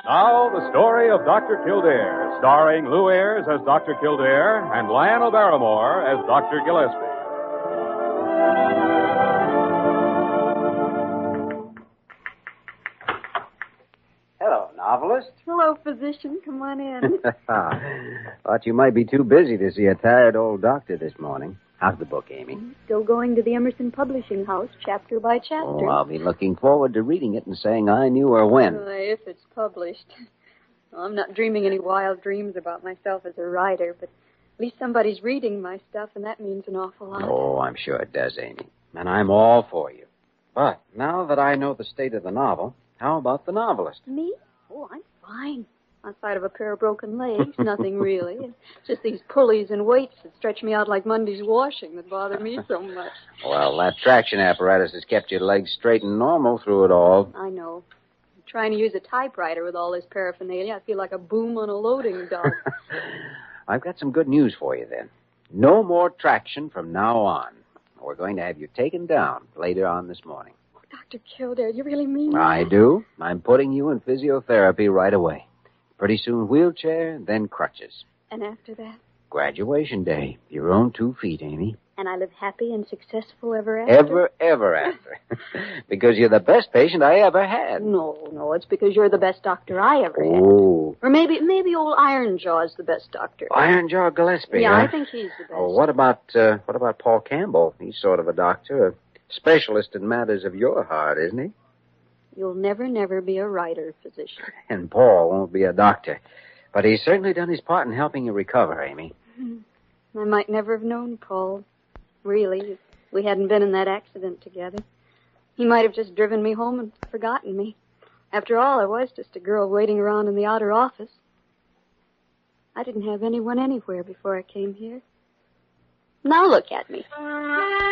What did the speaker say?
Now, the story of Dr. Kildare, starring Lou Ayres as Dr. Kildare and Lionel Barrymore as Dr. Gillespie. Hello, novelist. Hello, physician. Come on in. Thought you might be too busy to see a tired old doctor this morning. How's the book, Amy? Still going to the Emerson Publishing House, chapter by chapter. Oh, I'll be looking forward to reading it and saying I knew her when. If it's published. Well, I'm not dreaming any wild dreams about myself as a writer, but at least somebody's reading my stuff, and that means an awful lot. Oh, I'm sure it does, Amy. And I'm all for you. But now that I know the state of the novel, how about the novelist? Me? Oh, I'm fine. Outside of a pair of broken legs, nothing really. It's just these pulleys and weights that stretch me out like Monday's washing that bother me so much. Well, that traction apparatus has kept your legs straight and normal through it all. I know. I'm trying to use a typewriter with all this paraphernalia. I feel like a boom on a loading dock. I've got some good news for you, then. No more traction from now on. We're going to have you taken down later on this morning. Oh, Dr. Kildare, you really mean that? I do. I'm putting you in physiotherapy right away. Pretty soon wheelchair, then crutches. And after that? Graduation day. Your own 2 feet, Amy. And I live happy and successful ever after? Ever after. Because you're the best patient I ever had. No, it's because you're the best doctor I ever had. Oh. Or maybe old Ironjaw's the best doctor. Ironjaw Gillespie, Yeah, huh? I think he's the best. Oh, what about Paul Campbell? He's sort of a doctor, a specialist in matters of your heart, isn't he? You'll never be a writer, physician. And Paul won't be a doctor. But he's certainly done his part in helping you recover, Amy. I might never have known Paul. Really, if we hadn't been in that accident together. He might have just driven me home and forgotten me. After all, I was just a girl waiting around in the outer office. I didn't have anyone anywhere before I came here. Now look at me.